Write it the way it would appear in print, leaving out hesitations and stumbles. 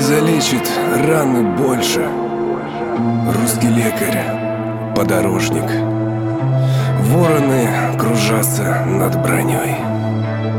залечит раны больше. Русский лекарь, подорожник. Вороны кружатся над броней.